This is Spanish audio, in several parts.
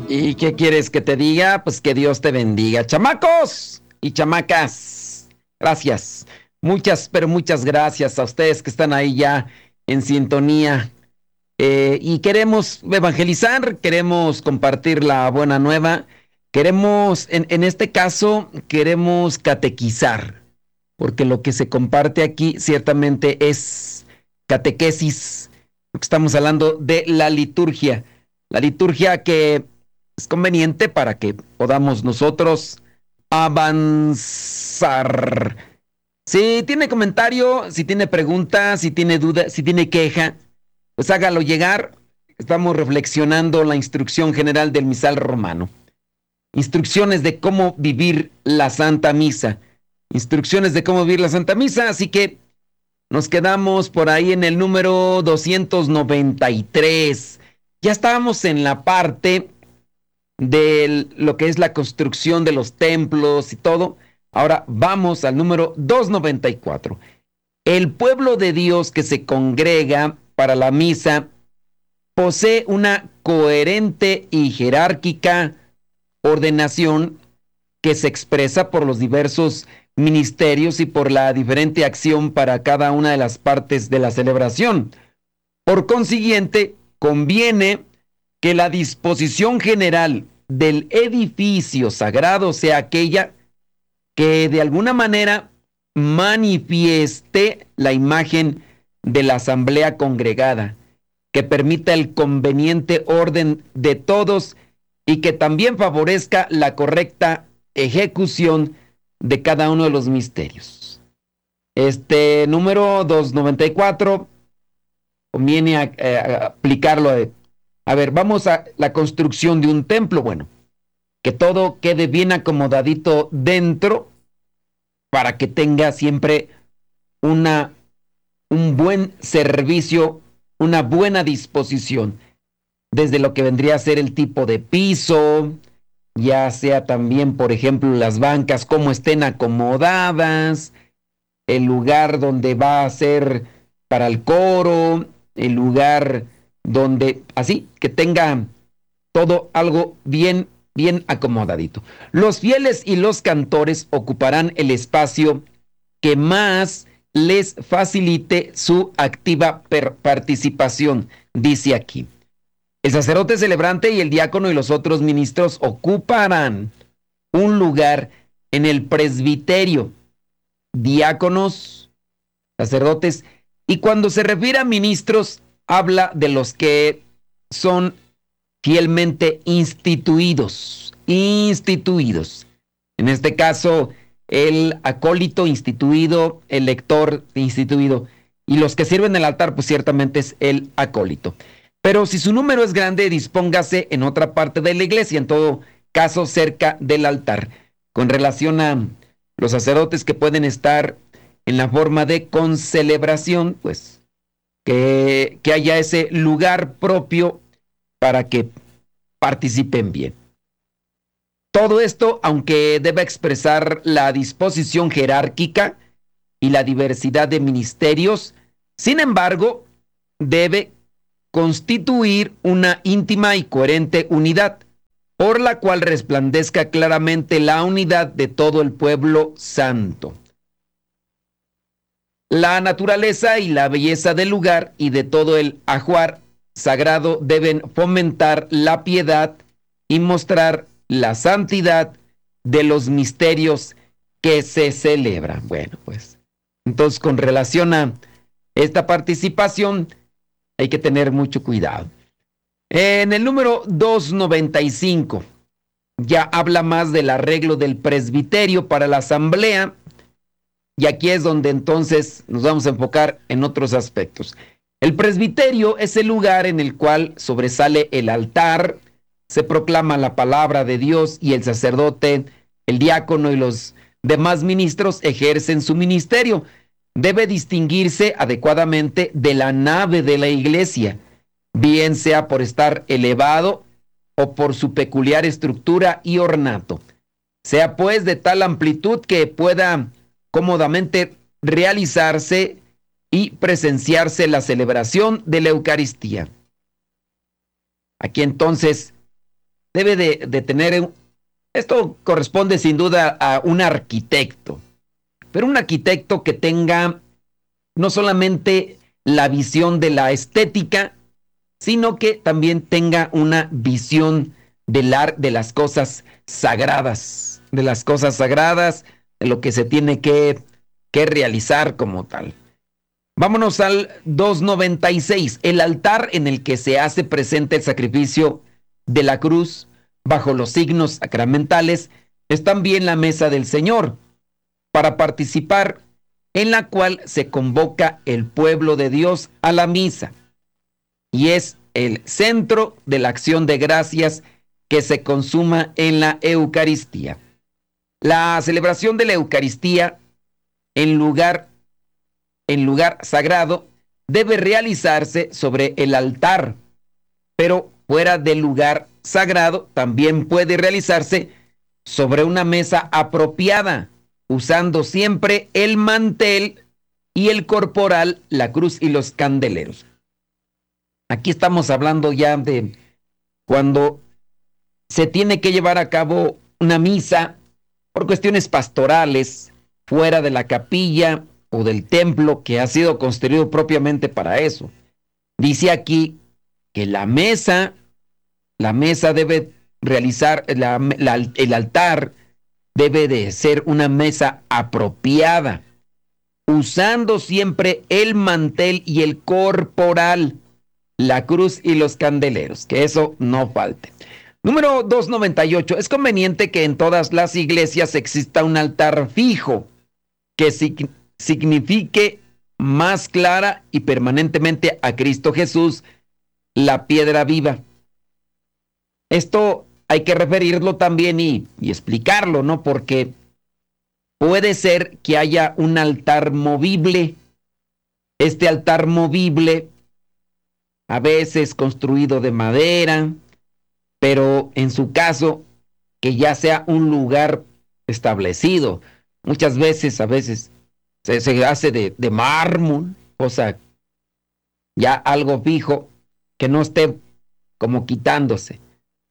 ¿Y qué quieres que te diga? Pues que Dios te bendiga. Chamacos y chamacas, gracias. Muchas, pero muchas gracias a ustedes que están ahí ya en sintonía. Y queremos evangelizar, queremos compartir la buena nueva, queremos, en este caso, queremos catequizar, porque lo que se comparte aquí ciertamente es catequesis, porque estamos hablando de la liturgia que es conveniente para que podamos nosotros avanzar. Si tiene comentario, si tiene pregunta, si tiene duda, si tiene queja, pues hágalo llegar. Estamos reflexionando la instrucción general del misal romano. Instrucciones de cómo vivir la Santa Misa. Instrucciones de cómo vivir la Santa Misa, así que nos quedamos por ahí en el número 293. Ya estábamos en la parte de lo que es la construcción de los templos y todo. Ahora vamos al número 294. El pueblo de Dios que se congrega para la misa posee una coherente y jerárquica ordenación que se expresa por los diversos ministerios y por la diferente acción para cada una de las partes de la celebración. Por consiguiente, conviene que la disposición general del edificio sagrado sea aquella que de alguna manera manifieste la imagen de la asamblea congregada, que permita el conveniente orden de todos y que también favorezca la correcta ejecución de cada uno de los misterios. Este número 294 conviene aplicarlo. A ver, vamos a la construcción de un templo. Bueno, que todo quede bien acomodadito dentro para que tenga siempre un buen servicio, una buena disposición, desde lo que vendría a ser el tipo de piso, ya sea también, por ejemplo, las bancas, cómo estén acomodadas, el lugar donde va a ser para el coro, el lugar donde, así, que tenga todo algo bien acomodadito. Los fieles y los cantores ocuparán el espacio que más les facilite su activa participación, dice aquí. El sacerdote celebrante y el diácono y los otros ministros ocuparán un lugar en el presbiterio. Diáconos, sacerdotes, y cuando se refiere a ministros, habla de los que son fielmente instituidos. En este caso, el acólito instituido, el lector instituido, y los que sirven el altar, pues ciertamente es el acólito. Pero si su número es grande, dispóngase en otra parte de la iglesia, en todo caso cerca del altar. Con relación a los sacerdotes que pueden estar en la forma de concelebración, pues que haya ese lugar propio para que participen bien. Todo esto, aunque deba expresar la disposición jerárquica y la diversidad de ministerios, sin embargo, debe constituir una íntima y coherente unidad, por la cual resplandezca claramente la unidad de todo el pueblo santo. La naturaleza y la belleza del lugar y de todo el ajuar sagrado deben fomentar la piedad y mostrar la santidad de los misterios que se celebran. Bueno, pues, entonces con relación a esta participación hay que tener mucho cuidado. En el número 295 ya habla más del arreglo del presbiterio para la asamblea, y aquí es donde entonces nos vamos a enfocar en otros aspectos. El presbiterio es el lugar en el cual sobresale el altar, se proclama la palabra de Dios y el sacerdote, el diácono y los demás ministros ejercen su ministerio. Debe distinguirse adecuadamente de la nave de la iglesia, bien sea por estar elevado o por su peculiar estructura y ornato. Sea pues de tal amplitud que pueda cómodamente realizarse y presenciarse la celebración de la Eucaristía. Aquí entonces debe de tener, esto corresponde sin duda a un arquitecto, pero un arquitecto que tenga no solamente la visión de la estética, sino que también tenga una visión de las cosas sagradas, de lo que se tiene que realizar como tal. Vámonos al 296, el altar en el que se hace presente el sacrificio de la cruz bajo los signos sacramentales es también la mesa del Señor, para participar en la cual se convoca el pueblo de Dios a la misa y es el centro de la acción de gracias que se consuma en la Eucaristía. La celebración de la Eucaristía en lugar sagrado debe realizarse sobre el altar, pero fuera del lugar sagrado también puede realizarse sobre una mesa apropiada, usando siempre el mantel y el corporal, la cruz y los candeleros. Aquí estamos hablando ya de cuando se tiene que llevar a cabo una misa por cuestiones pastorales, fuera de la capilla o del templo que ha sido construido propiamente para eso. Dice aquí que la mesa debe realizar, el altar debe de ser una mesa apropiada, usando siempre el mantel y el corporal, la cruz y los candeleros, que eso no falte. Número 298. Es conveniente que en todas las iglesias exista un altar fijo que signifique más clara y permanentemente a Cristo Jesús, la piedra viva. Esto hay que referirlo también y explicarlo, ¿no? Porque puede ser que haya un altar movible. Este altar movible, a veces construido de madera, pero en su caso, que ya sea un lugar establecido. Muchas veces, a veces, se hace de mármol, o sea, ya algo fijo, que no esté como quitándose.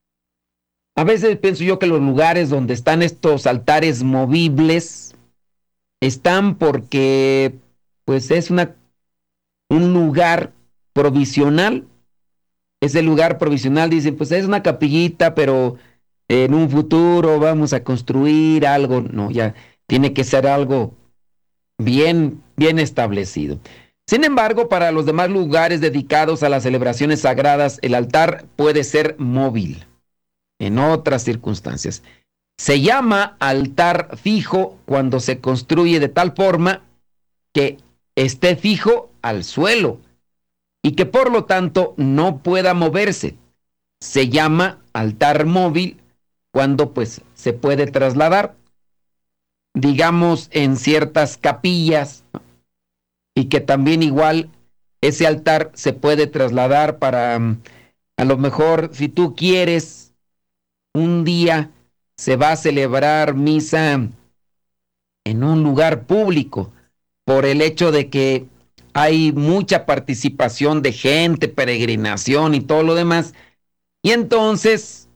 A veces pienso yo que los lugares donde están estos altares movibles están porque, pues, es un lugar provisional. Ese lugar provisional, dicen, pues es una capillita, pero en un futuro vamos a construir algo. No, ya tiene que ser algo bien establecido. Sin embargo, para los demás lugares dedicados a las celebraciones sagradas, el altar puede ser móvil en otras circunstancias. Se llama altar fijo cuando se construye de tal forma que esté fijo al suelo y que por lo tanto no pueda moverse. Se llama altar móvil cuando pues se puede trasladar, digamos en ciertas capillas, y que también igual ese altar se puede trasladar para, a lo mejor si tú quieres, un día se va a celebrar misa en un lugar público por el hecho de que hay mucha participación de gente, peregrinación y todo lo demás. Y entonces